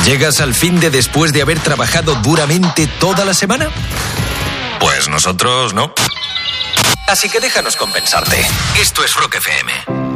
¿Llegas al fin de después de haber trabajado duramente toda la semana? Pues nosotros no. Así que déjanos compensarte. Esto es Rock FM.